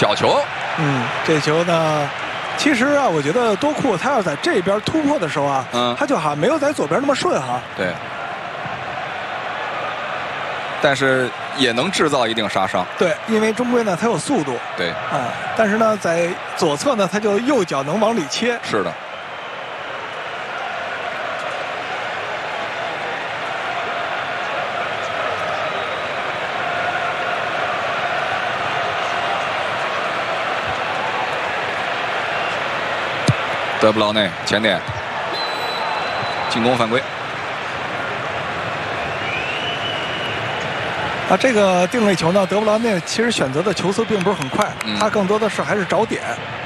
角球。 这球呢，其实啊，我觉得多库他要在这边突破的时候啊，他就好像没有在左边那么顺哈。 对。但是也能制造一定杀伤。 对，因为中规呢，他有速度。 对。 但是呢，在左侧呢，他就右脚能往里切。 是的。德布劳内前点，进攻犯规。 这个定位球呢，德布劳内其实选择的球速并不是很快，他更多的是还是找点。